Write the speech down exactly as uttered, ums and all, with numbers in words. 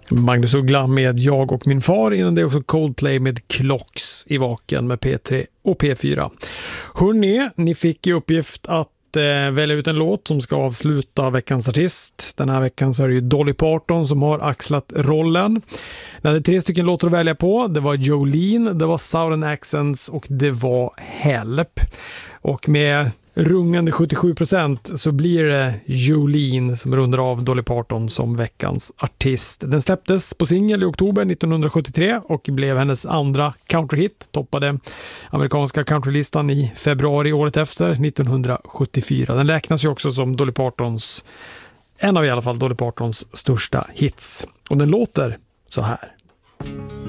Magnus Uggla med Jag och min far. Innan det är också Coldplay med Clocks i Vaken med P tre och P fyra. Hörrni, ni fick i uppgift att eh, välja ut en låt som ska avsluta veckans artist. Den här veckan så är det ju Dolly Parton som har axlat rollen. Det hade tre stycken låtar att välja på. Det var Jolene, det var Southern Accents och det var Help. Och med rungande sjuttiosju procent så blir det Jolene som rundar av Dolly Parton som veckans artist. Den släpptes på singel i oktober nittonhundrasjuttiotre och blev hennes andra countryhit. Toppade amerikanska countrylistan i februari året efter, nittonhundrasjuttiofyra. Den räknas ju också som Dolly Partons, en av i alla fall Dolly Partons största hits. Och den låter så här.